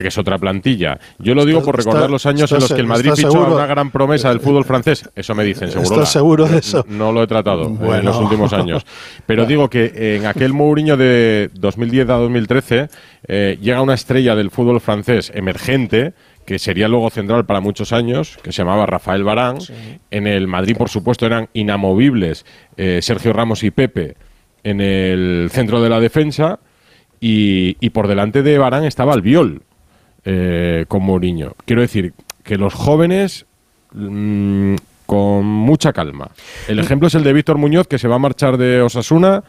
que es otra plantilla. Yo lo digo por recordar los años en los que el Madrid fichó a una gran promesa del fútbol francés. Eso me dicen, seguro. ¿Estás seguro de eso? No lo he tratado en los últimos años. Pero digo que en aquel Mourinho de 2010 a 2013 llega una estrella del fútbol francés emergente, que sería luego central para muchos años, que se llamaba Rafael Varane. Sí. En el Madrid, por supuesto, eran inamovibles Sergio Ramos y Pepe en el centro de la defensa, y por delante de Varane estaba Albiol. Con Mourinho. Quiero decir que los jóvenes con mucha calma. El ejemplo es el de Víctor Muñoz, que se va a marchar de Osasuna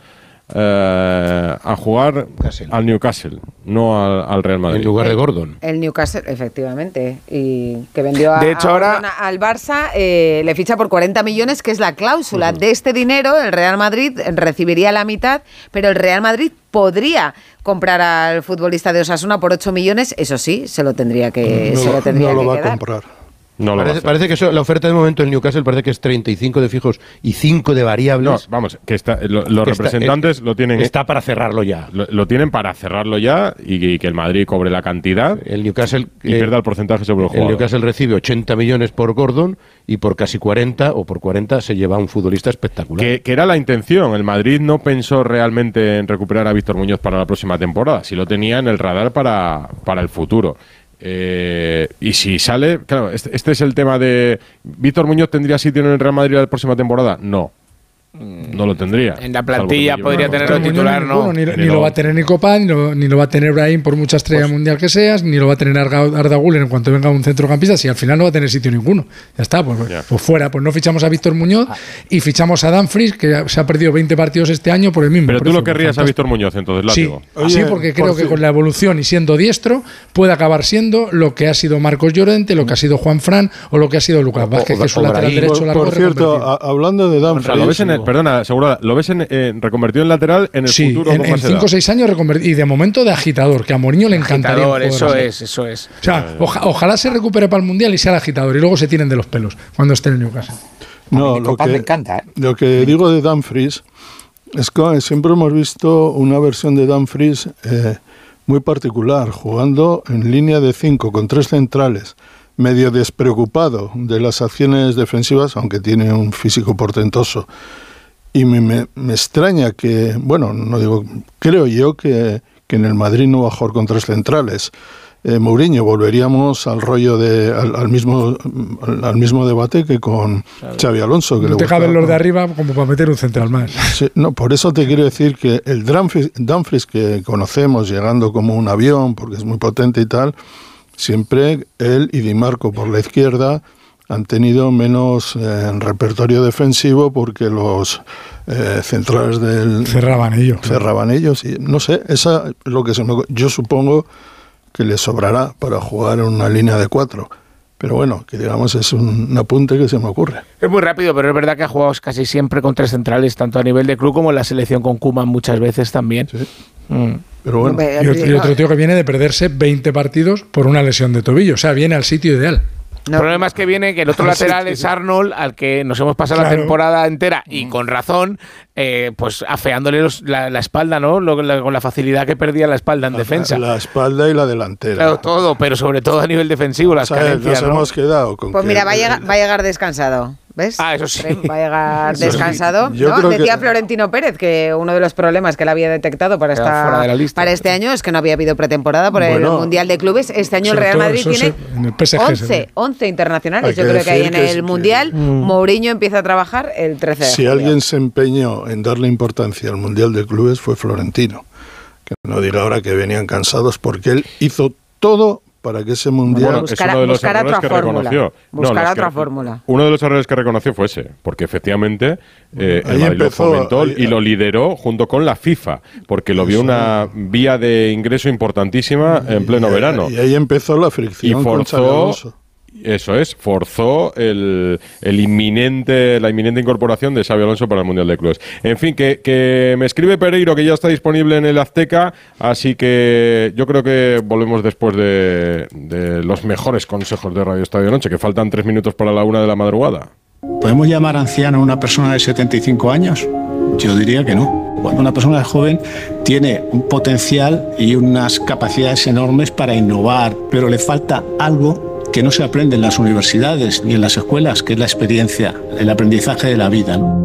a jugar al Newcastle, no al Real Madrid. En lugar de Gordon. El Newcastle, efectivamente. Y que vendió de hecho, ahora al Barça, le ficha por 40 millones, que es la cláusula. De este dinero, el Real Madrid recibiría la mitad, pero el Real Madrid podría comprar al futbolista de Osasuna por 8 millones, eso sí, se lo tendría que no lo va quedar. A comprar. No parece que la oferta de momento del Newcastle parece que es 35 de fijos y 5 de variables. No, vamos, que los representantes lo tienen. Está para cerrarlo ya. Lo tienen para cerrarlo ya y que el Madrid cobre la cantidad. El Newcastle y pierda el porcentaje sobre el jugador. El Newcastle recibe 80 millones por Gordon y por casi 40 o por 40 se lleva un futbolista espectacular. Que era la intención. El Madrid no pensó realmente en recuperar a Víctor Muñoz para la próxima temporada. Sí lo tenía en el radar para el futuro. Y si sale, claro, este es el tema de ¿Víctor Muñoz tendría sitio en el Real Madrid la próxima temporada? No lo tendría. En la plantilla podría tenerlo titular, ¿no? Ni lo va a tener ni Copa, ni lo va a tener Brahim por mucha estrella mundial que seas, ni lo va a tener Arda Güler en cuanto venga un centrocampista, si al final no va a tener sitio ninguno. Ya está, pues fuera, pues no fichamos a Víctor Muñoz y fichamos a Dumfries, que se ha perdido 20 partidos este año por el mismo. Pero tú lo querrías a Víctor Muñoz, entonces, Látigo. Sí, porque creo que con la evolución y siendo diestro puede acabar siendo lo que ha sido Marcos Llorente, lo que ha sido Juan Fran o lo que ha sido Lucas Vázquez, que es un lateral derecho largo. Por cierto, hablando de Dumfries, perdona, Segura, ¿lo ves reconvertido en lateral en el futuro? En 5 o 6 años reconvertido, y de momento de agitador, que a Mourinho le encantaría. Eso es. O sea, ojalá se recupere para el Mundial y sea el agitador, y luego se tiren de los pelos cuando esté en el Newcastle. No, me encanta. Lo que digo de Dumfries es que siempre hemos visto una versión de Dumfries muy particular, jugando en línea de 5 con 3 centrales, medio despreocupado de las acciones defensivas, aunque tiene un físico portentoso. Y me extraña que, creo yo que en el Madrid no va a jugar con 3 centrales. Mourinho, volveríamos al rollo al mismo debate que con Xabi Alonso. Que no te caben los de arriba como para meter un central más. Sí, no, por eso te quiero decir que el Dumfries que conocemos llegando como un avión, porque es muy potente y tal, siempre él y Di Marco por la izquierda han tenido menos repertorio defensivo porque los centrales del cerraban ellos y no sé, esa es lo que yo supongo que le sobrará para jugar en una línea de 4. Pero bueno, que digamos es un apunte que se me ocurre. Es muy rápido, pero es verdad que ha jugado casi siempre con 3 centrales, tanto a nivel de club como en la selección con Koeman muchas veces también. Sí. Pero bueno. Y otro tío que viene de perderse 20 partidos por una lesión de tobillo, o sea, viene al sitio ideal. El problema es que viene que el otro lateral es Arnold, al que nos hemos pasado la temporada entera, y con razón, pues afeándole la espalda, ¿no? Con la facilidad que perdía la espalda en defensa. La espalda y la delantera. Claro, todo, pero sobre todo a nivel defensivo, las carencias, nos hemos quedado con pues mira, va a llegar descansado. ¿Ves? Eso sí. Va a llegar descansado. ¿No? Decía Florentino Pérez que uno de los problemas que él había detectado para este año es que no había habido pretemporada por el Mundial de Clubes. Este año el Real Madrid tiene 11 internacionales. Yo creo que ahí en el Mundial Mourinho empieza a trabajar el 13 de julio. Si alguien se empeñó en darle importancia al Mundial de Clubes fue Florentino. Que no diga ahora que venían cansados, porque él hizo todo para que ese mundial buscar otra fórmula. Uno de los errores que reconoció fue ese, porque efectivamente el Madrid lo fomentó y lo lideró junto con la FIFA, porque lo vio una vía de ingreso importantísima en pleno verano. Y ahí empezó la fricción y forzó. Eso es, forzó la inminente incorporación de Xabi Alonso para el Mundial de Clubes. En fin, que me escribe Pereiro que ya está disponible en el Azteca, así que yo creo que volvemos después de los mejores consejos de Radio Estadio Noche, que faltan 3 minutos para la 1 de la madrugada. ¿Podemos llamar anciano a una persona de 75 años? Yo diría que no. Cuando una persona joven tiene un potencial y unas capacidades enormes para innovar, pero le falta algo que no se aprende en las universidades ni en las escuelas, que es la experiencia, el aprendizaje de la vida, ¿no?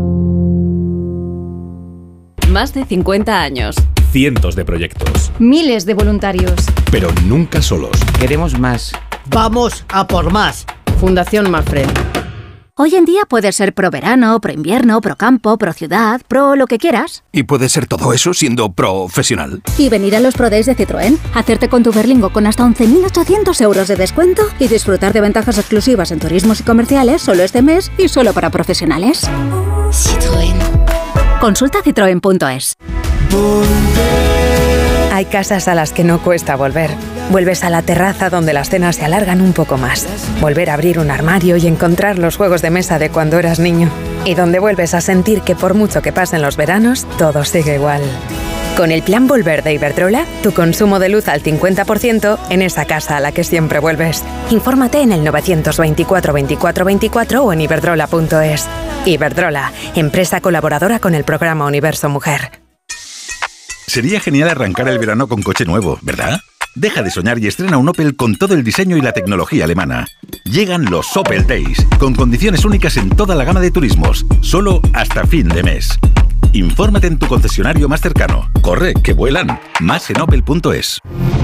Más de 50 años. Cientos de proyectos. Miles de voluntarios. Pero nunca solos. Queremos más. Vamos a por más. Fundación Mafre. Hoy en día puedes ser pro verano, pro invierno, pro campo, pro ciudad, pro lo que quieras. Y puedes ser todo eso siendo profesional. Y venir a los Pro Days de Citroën, hacerte con tu Berlingo con hasta 11.800 euros de descuento y disfrutar de ventajas exclusivas en turismos y comerciales solo este mes y solo para profesionales. Citroën. Consulta citroen.es. Hay casas a las que no cuesta volver. Vuelves a la terraza donde las cenas se alargan un poco más. Volver a abrir un armario y encontrar los juegos de mesa de cuando eras niño. Y donde vuelves a sentir que por mucho que pasen los veranos, todo sigue igual. Con el plan Volver de Iberdrola, tu consumo de luz al 50% en esa casa a la que siempre vuelves. Infórmate en el 924 24 24 o en iberdrola.es. Iberdrola, empresa colaboradora con el programa Universo Mujer. Sería genial arrancar el verano con coche nuevo, ¿verdad? Deja de soñar y estrena un Opel con todo el diseño y la tecnología alemana. Llegan los Opel Days, con condiciones únicas en toda la gama de turismos, solo hasta fin de mes. Infórmate en tu concesionario más cercano. Corre, que vuelan. Más en opel.es.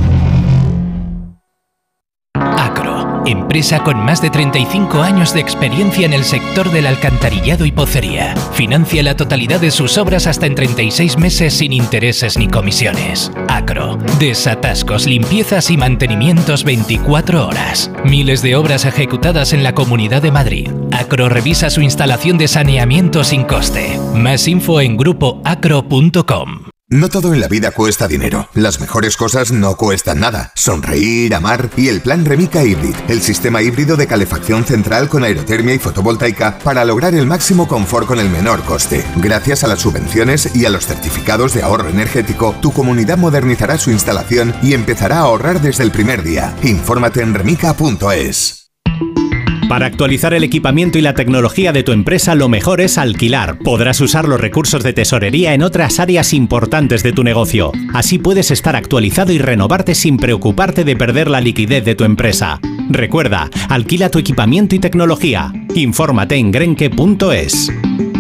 Acro, empresa con más de 35 años de experiencia en el sector del alcantarillado y pocería. Financia la totalidad de sus obras hasta en 36 meses sin intereses ni comisiones. Acro, desatascos, limpiezas y mantenimientos 24 horas. Miles de obras ejecutadas en la Comunidad de Madrid. Acro revisa su instalación de saneamiento sin coste. Más info en grupoacro.com. No todo en la vida cuesta dinero. Las mejores cosas no cuestan nada. Sonreír, amar y el plan Remica Hybrid, el sistema híbrido de calefacción central con aerotermia y fotovoltaica para lograr el máximo confort con el menor coste. Gracias a las subvenciones y a los certificados de ahorro energético, tu comunidad modernizará su instalación y empezará a ahorrar desde el primer día. Infórmate en remica.es. Para actualizar el equipamiento y la tecnología de tu empresa, lo mejor es alquilar. Podrás usar los recursos de tesorería en otras áreas importantes de tu negocio. Así puedes estar actualizado y renovarte sin preocuparte de perder la liquidez de tu empresa. Recuerda, alquila tu equipamiento y tecnología. Infórmate en grenke.es.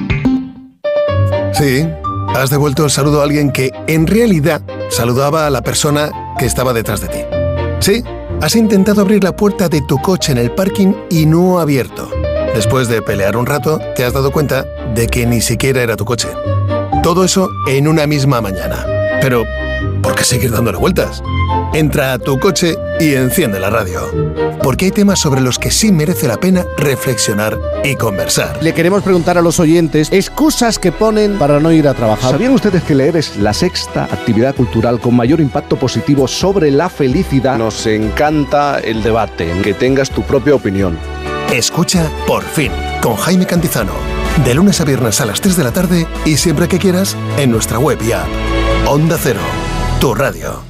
Sí, has devuelto el saludo a alguien que, en realidad, saludaba a la persona que estaba detrás de ti. Sí. Has intentado abrir la puerta de tu coche en el parking y no ha abierto. Después de pelear un rato, te has dado cuenta de que ni siquiera era tu coche. Todo eso en una misma mañana. Pero, ¿por qué seguir dándole vueltas? Entra a tu coche y enciende la radio. Porque hay temas sobre los que sí merece la pena reflexionar y conversar. Le queremos preguntar a los oyentes excusas que ponen para no ir a trabajar. ¿Sabían ustedes que leer es la sexta actividad cultural con mayor impacto positivo sobre la felicidad? Nos encanta el debate, en que tengas tu propia opinión. Escucha Por Fin, con Jaime Cantizano. De lunes a viernes a las 3 de la tarde y siempre que quieras en nuestra web y app. Onda Cero, tu radio.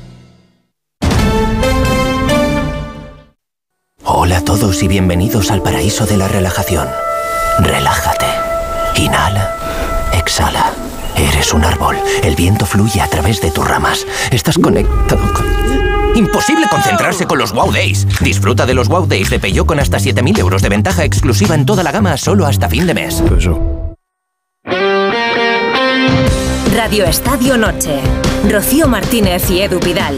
Hola a todos y bienvenidos al paraíso de la relajación. Relájate. Inhala. Exhala. Eres un árbol. El viento fluye a través de tus ramas. Estás conectado con... Imposible concentrarse con los Wow Days. Disfruta de los Wow Days de Peugeot con hasta 7.000 euros de ventaja exclusiva en toda la gama solo hasta fin de mes. Radio Estadio Noche. Rocío Martínez y Edu Pidal.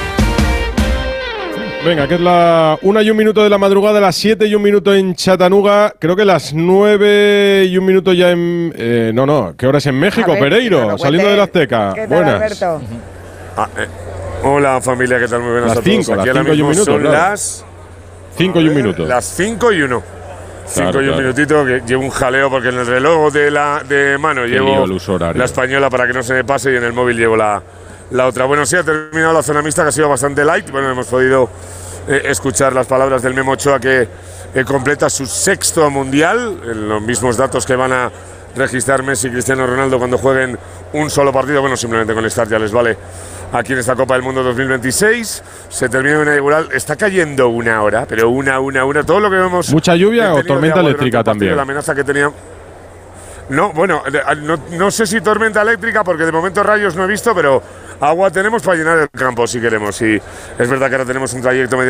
Venga, que es la 1 y 1 minuto de la madrugada, las 7 y 1 minuto en Chattanooga, creo que las 9 y 1 minuto ya en... ¿qué hora es en México, ver, Pereiro? Saliendo del Azteca. ¿Qué tal, buenas. Alberto? Hola familia, ¿qué tal? Muy buenas las a todos. 5, Aquí las 5 y 1 minuto, son claro. las 5 y 1 minuto. Las 5 y 1. 5 claro, y un minutito, que llevo un jaleo porque en el reloj de mano llevo la española para que no se me pase y en el móvil llevo la otra. Bueno, sí, ha terminado la zona mixta, que ha sido bastante light. Bueno, hemos podido escuchar las palabras del Memo Ochoa, que completa su 6º mundial, en los mismos datos que van a registrar Messi y Cristiano Ronaldo cuando jueguen un solo partido. Bueno, simplemente con estar ya les vale aquí en esta Copa del Mundo 2026. Se termina una igual. Está cayendo una hora, pero una. Todo lo que vemos. ¿Mucha lluvia o tormenta eléctrica también? La amenaza que tenía. No, bueno, no sé si tormenta eléctrica, porque de momento rayos no he visto, pero agua tenemos para llenar el campo si queremos. Y es verdad que ahora tenemos un trayecto medio